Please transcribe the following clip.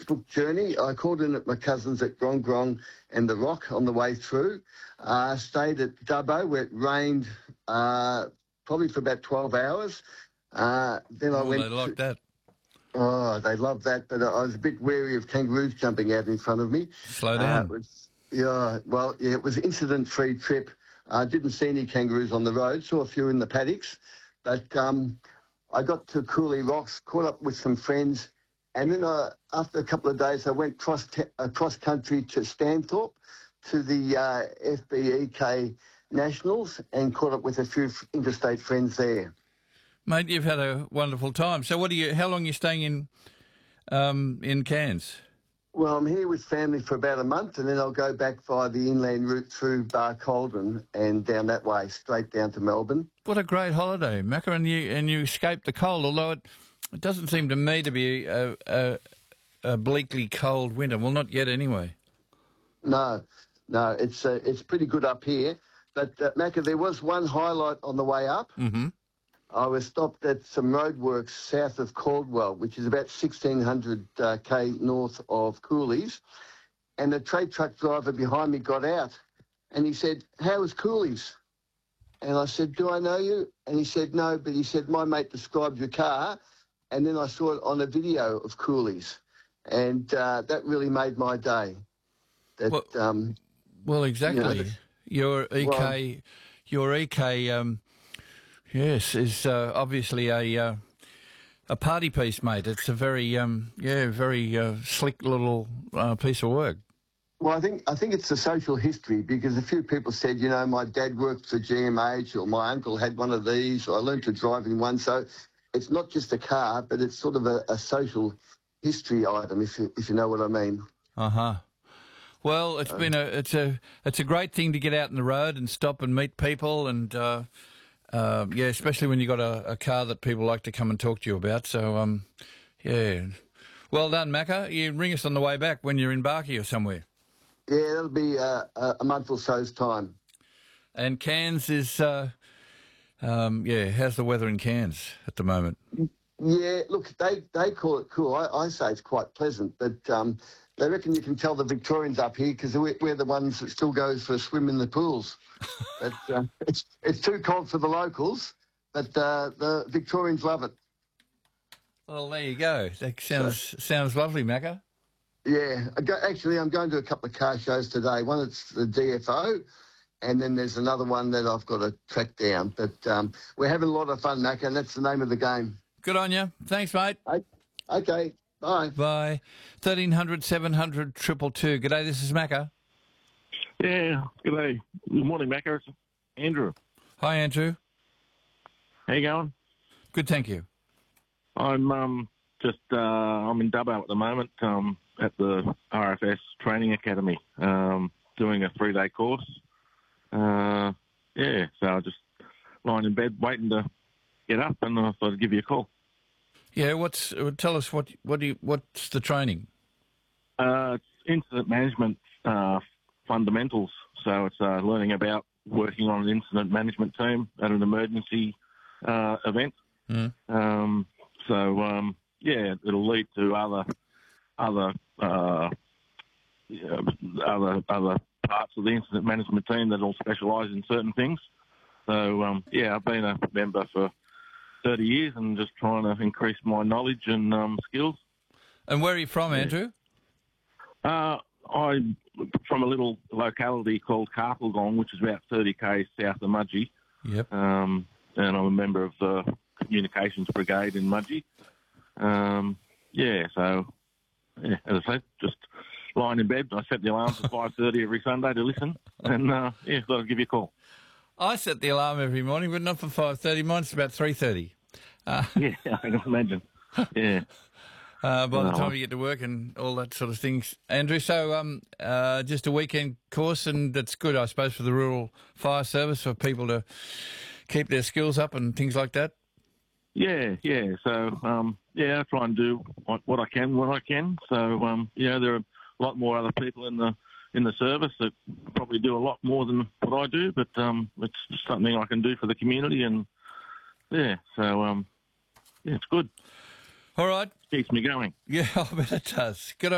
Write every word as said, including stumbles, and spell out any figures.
six-book journey. I called in at my cousins at Grong Grong and The Rock on the way through. Uh, stayed at Dubbo where it rained uh, probably for about twelve hours. Uh, then I Oh, went they like to, that. Oh, they love that, but I was a bit wary of kangaroos jumping out in front of me. Slow Uh, down. it was, yeah, well, yeah, it was an incident-free trip. I didn't see any kangaroos on the road, saw a few in the paddocks, but um, I got to Cooley Rocks, caught up with some friends, and then I, after a couple of days, I went cross te- across country to Stanthorpe, to the uh, F B E K Nationals, and caught up with a few f- interstate friends there. Mate, you've had a wonderful time. So what are you, how long are you staying in um, in Cairns? Well, I'm here with family for about a month, and then I'll go back via the inland route through Barcaldine and down that way, straight down to Melbourne. What a great holiday, Macca, and you, and you escaped the cold, although it, it doesn't seem to me to be a, a, a bleakly cold winter. Well, not yet anyway. No, no, it's uh, it's pretty good up here. But, uh, Macca, there was one highlight on the way up. Mm-hmm. I was stopped at some roadworks south of Caldwell, which is about sixteen hundred uh, k north of Coolies, and the trade truck driver behind me got out, and he said, "How is Coolies?" And I said, "Do I know you?" And he said, "No," but he said, "My mate described your car," and then I saw it on a video of Coolies, and uh, that really made my day. That Well, um, well exactly. You know, your E K, well, your E K, um, yes, is uh, obviously a uh, a party piece, mate. It's a very, um, yeah, very uh, slick little uh, piece of work. Well, I think I think it's the social history, because a few people said, you know, my dad worked for G M H, or my uncle had one of these, or I learned to drive in one. So it's not just a car, but it's sort of a, a social history item, if you, if you know what I mean. Uh huh. Well, it's Uh, been a it's a it's a great thing to get out on the road and stop and meet people, and uh, uh, yeah, especially when you got a, a car that people like to come and talk to you about. So um, yeah, well done, Macca. You ring us on the way back when you're in Barkey or somewhere. yeah, it'll be uh, a a month or so's time. And Cairns is uh, um, yeah. How's the weather in Cairns at the moment? Yeah, look, they, they call it cool. I, I say it's quite pleasant, but um, they reckon you can tell the Victorians up here because we're, we're the ones that still goes for a swim in the pools. But uh, it's it's too cold for the locals, but uh, the Victorians love it. Well, there you go. That sounds so, sounds lovely, Macca. Yeah, I go, actually, I'm going to a couple of car shows today. One, it's the D F O, and then there's another one that I've got to track down. But um, we're having a lot of fun, Macca, and that's the name of the game. Good on you. Thanks, mate. Okay, bye. Bye. thirteen hundred, seven hundred, two two two. G'day, this is Macca. Yeah, g'day. Good morning, Macca. It's Andrew. Hi, Andrew. How you going? Good, thank you. I'm um just uh, I'm in Dubbo at the moment um, at the R F S Training Academy, um, doing a three-day course. Uh, yeah, so I just lying in bed waiting to get up, and I thought I'd give you a call. Yeah, what's tell us what what do you, what's the training? Uh, it's incident management uh, fundamentals. So it's uh, learning about working on an incident management team at an emergency uh, event. Mm. Um, so um, yeah, it'll lead to other other uh, yeah, other other parts of the incident management team that'll specialise in certain things. So um, yeah, I've been a member for thirty years and just trying to increase my knowledge and um, skills. And where are you from, yeah. Andrew? Uh, I'm from a little locality called Carplegong, which is about thirty k's south of Mudgee. Yep. Um, and I'm a member of the Communications Brigade in Mudgee. Um, yeah, so, yeah, as I said, just lying in bed. I set the alarm for five thirty every Sunday to listen. And, uh, yeah, thought I'd give you a call. I set the alarm every morning, but not for five thirty. Mine's about three thirty. Uh, yeah, I can imagine. Yeah. Uh, by the No. time you get to work and all that sort of things. Andrew, so um, uh, just a weekend course, and that's good, I suppose, for the rural fire service, for people to keep their skills up and things like that? Yeah, yeah. So, um, yeah, I try and do what, what I can when I can. So, um, yeah, there are a lot more other people in the in the service that probably do a lot more than what I do, but um, it's just something I can do for the community, and, yeah, so, um, yeah, it's good. All right. Keeps me going. Yeah, I bet it does. Good